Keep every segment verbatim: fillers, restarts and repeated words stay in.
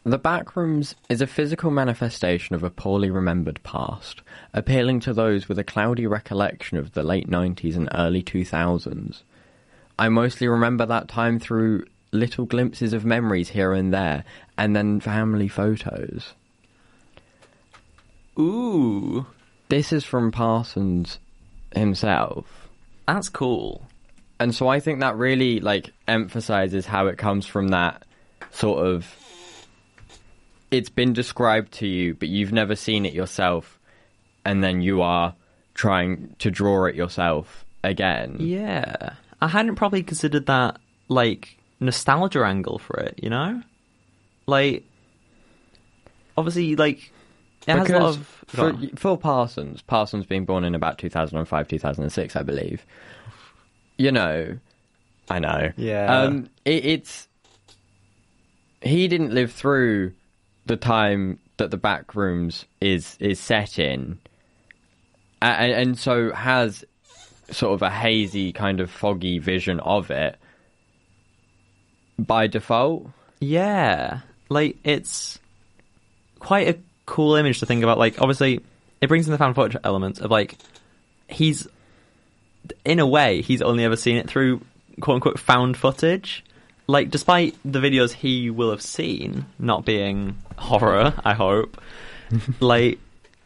The Backrooms is a physical manifestation of a poorly remembered past, appealing to those with a cloudy recollection of the late nineties and early two thousands. I mostly remember that time through little glimpses of memories here and there, and then family photos. Ooh. This is from Parsons himself. That's cool. And so I think that really, like, emphasises how it comes from that sort of... It's been described to you, but you've never seen it yourself, and then you are trying to draw it yourself again. Yeah. I hadn't probably considered that, like, nostalgia angle for it, you know? Like, obviously, like, it has a lot of... For, for Parsons, Parsons being born in about two thousand five, two thousand six, I believe, you know, I know. Yeah. Um, it, it's... He didn't live through the time that the Backrooms is is set in, and, and so has sort of a hazy, kind of foggy vision of it by default. Yeah. Like, it's quite a cool image to think about. Like, obviously, it brings in the found footage element of, like, he's, in a way, he's only ever seen it through quote-unquote found footage. Like, despite the videos he will have seen not being horror, I hope, like,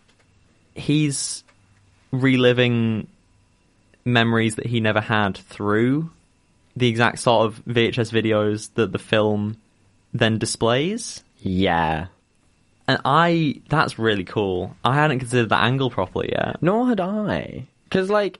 he's reliving memories that he never had through the exact sort of V H S videos that the film then displays. Yeah. And I... That's really cool. I hadn't considered that angle properly yet. Nor had I. Because, like...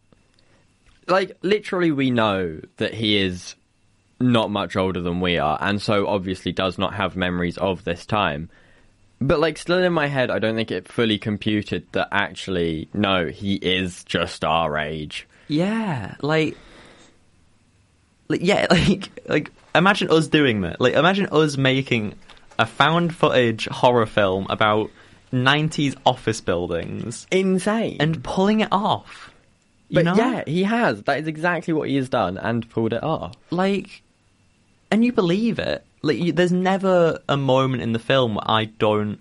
Like, literally we know that he is... not much older than we are, and so obviously does not have memories of this time. But, like, still in my head, I don't think it fully computed that actually, no, he is just our age. Yeah, like... like yeah, like, like, imagine us doing that. Like, imagine us making a found footage horror film about nineties office buildings. Insane. And pulling it off. You But know? yeah, he has. That is exactly what he has done, and pulled it off. Like... And you believe it. Like, you, there's never a moment in the film where I don't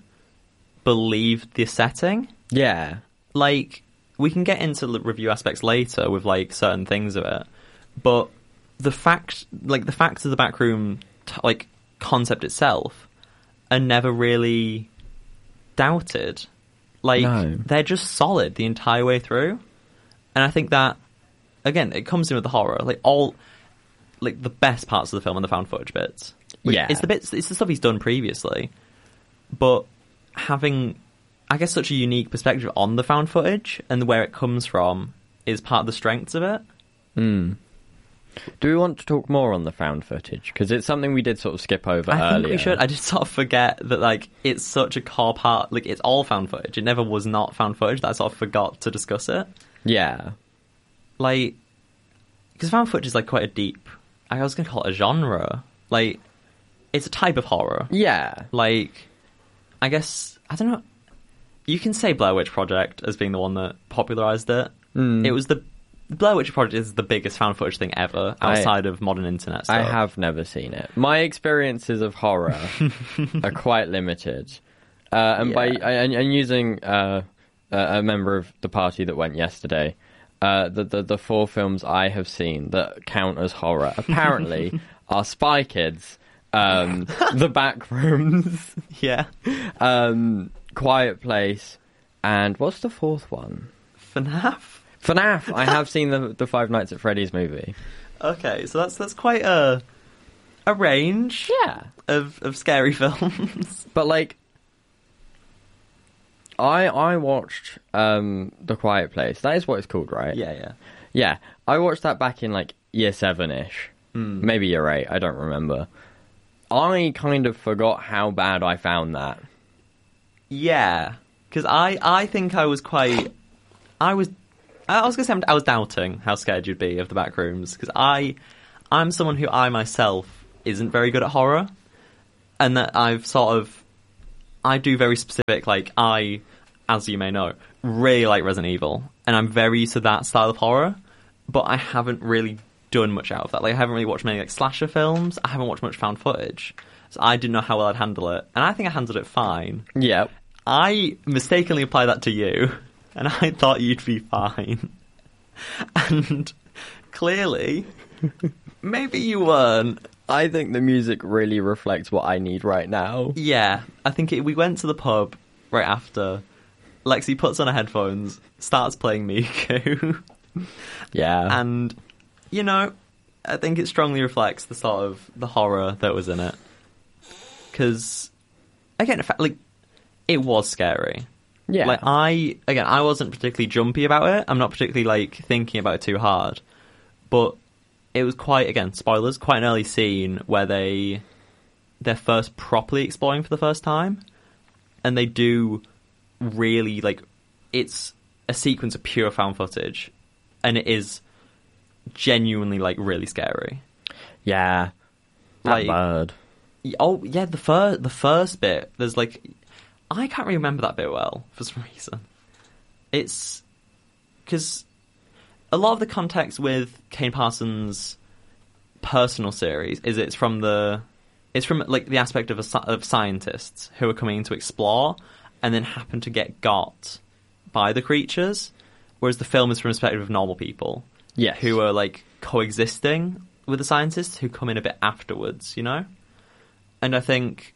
believe the setting. Yeah. Like, we can get into the review aspects later with, like, certain things of it. But the fact, like, the facts of the backroom, t- like, concept itself are never really doubted. Like, No. they're just solid the entire way through. And I think that, again, it comes in with the horror. Like, all... like the best parts of the film and the found footage bits. Yeah. It's the bits, it's the stuff he's done previously. But having, I guess, such a unique perspective on the found footage and where it comes from is part of the strengths of it. Mm. Do we want to talk more on the found footage? Because it's something we did sort of skip over I earlier. think we should. I just sort of forget that, like, it's such a core part. Like, it's all found footage. It never was not found footage. That I sort of forgot to discuss it. Yeah. Like, because found footage is, like, quite a deep... I was going to call it a genre. Like, it's a type of horror. Yeah. Like, I guess, I don't know. You can say Blair Witch Project as being the one that popularised it. Mm. It was the... Blair Witch Project is the biggest found footage thing ever outside I, of modern internet stuff. I have never seen it. My experiences of horror are quite limited. Uh, and yeah. by and, and using uh, a member of the party that went yesterday... Uh, the, the the four films I have seen that count as horror apparently are Spy Kids, um, The Backrooms, yeah, um, Quiet Place, and what's the fourth one? FNAF. FNAF. I have seen the the Five Nights at Freddy's movie. Okay, so that's that's quite a a range, yeah, of of scary films. But like. I I watched um, The Quiet Place. That is what it's called, right? Yeah, yeah. Yeah, I watched that back in, like, year seven-ish. Mm. Maybe year eight, I don't remember. I kind of forgot how bad I found that. Yeah, because I, I think I was quite... I was... I was going to say I was doubting how scared you'd be of the Backrooms, because I, I'm someone who I myself isn't very good at horror, and that I've sort of... I do very specific, like, I, as you may know, really like Resident Evil, and I'm very used to that style of horror, but I haven't really done much out of that. Like, I haven't really watched many like slasher films. I haven't watched much found footage, so I didn't know how well I'd handle it, and I think I handled it fine. Yeah. I mistakenly applied that to you, and I thought you'd be fine. And clearly, maybe you weren't. I think the music really reflects what I need right now. Yeah, I think it, we went to the pub right after. Lexi puts on her headphones, starts playing Miku. Yeah. And, you know, I think it strongly reflects the sort of the horror that was in it. Because, again, in fact, like, it was scary. Yeah. Like, I, again, I wasn't particularly jumpy about it. I'm not particularly, like, thinking about it too hard. But it was quite, again, spoilers, quite an early scene where they, they're first properly exploring for the first time. And they do really, like, it's a sequence of pure found footage. And it is genuinely, like, really scary. Yeah. That Like, bird. Oh, yeah, the, fir- the first bit, there's, like... I can't really remember that bit well, for some reason. It's... Because a lot of the context with Kane Parsons' personal series is it's from the... It's from, like, the aspect of, a, of scientists who are coming in to explore and then happen to get got by the creatures, whereas the film is from the perspective of normal people. Yes. Who are, like, coexisting with the scientists who come in a bit afterwards, you know? And I think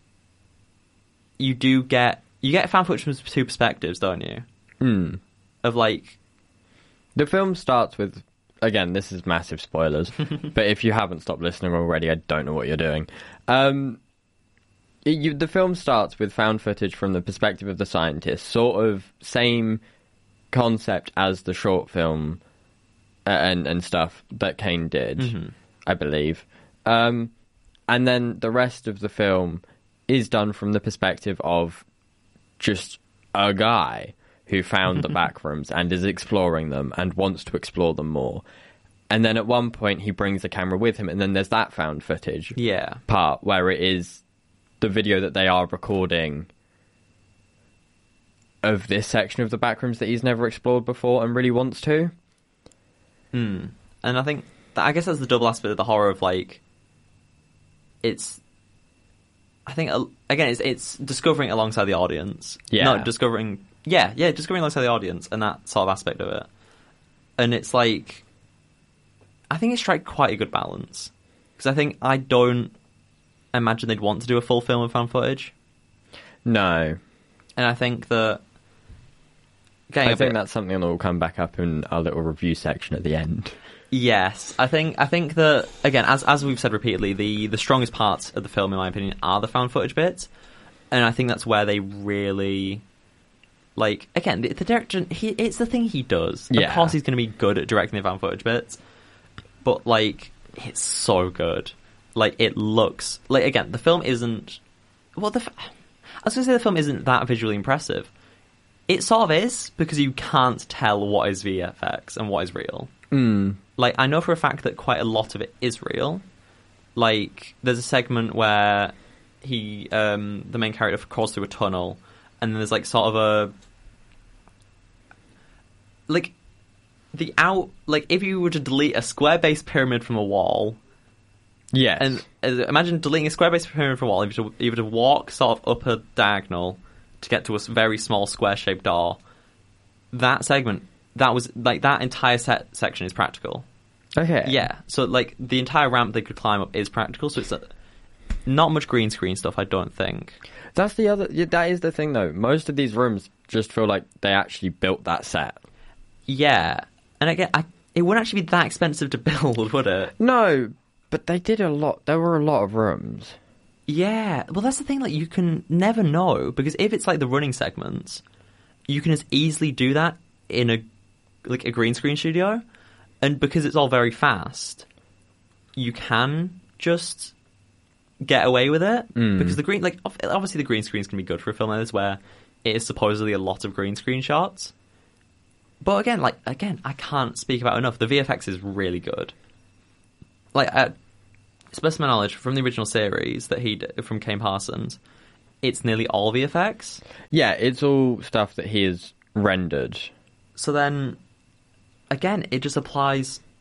you do get... You get found footage from two perspectives, don't you? Hmm. Of, like... The film starts with... Again, this is massive spoilers, but if you haven't stopped listening already, I don't know what you're doing. Um, it, you, the film starts with found footage from the perspective of the scientists, sort of same concept as the short film uh, and, and stuff that Kane did, mm-hmm. I believe. Um, and then the rest of the film is done from the perspective of just a guy who found the back rooms and is exploring them and wants to explore them more. And then at one point he brings a camera with him, and then there's that found footage yeah. part where it is the video that they are recording of this section of the back rooms that he's never explored before and really wants to. Hmm. And I think, that, I guess that's the double aspect of the horror of, like, it's... I think, again, it's, it's discovering alongside the audience. Yeah. Not discovering... Yeah, yeah, just going alongside the audience and that sort of aspect of it. And it's like... I think it strikes quite a good balance. Because I think I don't imagine they'd want to do a full film of found footage. No. And I think that... I think bit, that's something that will come back up in our little review section at the end. Yes. I think I think that, again, as as we've said repeatedly, the, the strongest parts of the film, in my opinion, are the found footage bits. And I think that's where they really... Like, again, the, the director, he, it's the thing he does. Yeah. Of course he's going to be good at directing the found footage bits. But, like, it's so good. Like, it looks... Like, again, the film isn't... Well, the... I was going to say the film isn't that visually impressive. It sort of is, because you can't tell what is V F X and what is real. Mm. Like, I know for a fact that quite a lot of it is real. Like, there's a segment where he, um, the main character crawls through a tunnel, and then there's, like, sort of a... Like, the out... Like, if you were to delete a square-based pyramid from a wall... Yes. And uh, imagine deleting a square-based pyramid from a wall, if you were to, you were to walk sort of up a diagonal to get to a very small square-shaped door. That segment, that was... Like, that entire set section is practical. Okay. Yeah, so, like, the entire ramp they could climb up is practical, so it's... A, not much green screen stuff, I don't think. That's the other... Yeah, that is the thing, though. Most of these rooms just feel like they actually built that set. Yeah, and again, I, it wouldn't actually be that expensive to build, would it? No, but they did a lot. There were a lot of rooms. Yeah, well, that's the thing. Like, you can never know, because if it's like the running segments, you can as easily do that in a like a green screen studio, and because it's all very fast, you can just get away with it. Mm. Because the green, like, obviously the green screens can be good for a film like this, where it is supposedly a lot of green screen shots. But again, like, again, I can't speak about it enough. The V F X is really good. Like, uh, to best of my knowledge, from the original series that he did, from Kane Parsons, it's nearly all V F X. Yeah, it's all stuff that he has rendered. So then, again, it just applies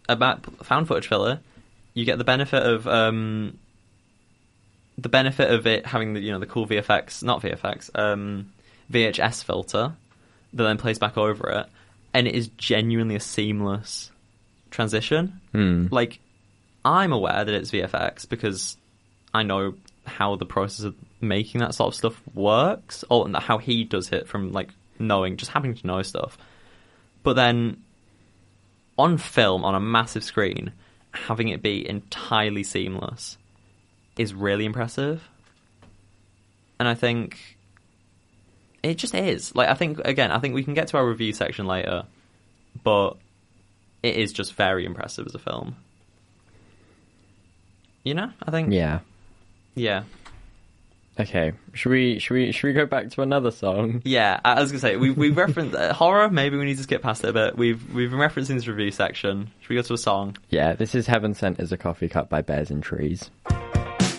about found footage filler, you get the benefit of um, the benefit of it having the you know the cool V F X, not V F X, um, V H S filter that then plays back over it, and it is genuinely a seamless transition. Mm. Like, I'm aware that it's V F X because I know how the process of making that sort of stuff works, or how he does it from like knowing, just happening to know stuff. But then on film, on a massive screen, having it be entirely seamless is really impressive. And I think it just is. Like, I think, again, I think we can get to our review section later, but it is just very impressive as a film. You know, I think... Yeah. Yeah. Okay, should we should we should we go back to another song? Yeah, I was gonna say we we referenced uh, horror. Maybe we need to skip past it a bit. We've we've been referencing this review section. Should we go to a song? Yeah, this is Heaven Sent as a Coffee Cup by Bears and Trees.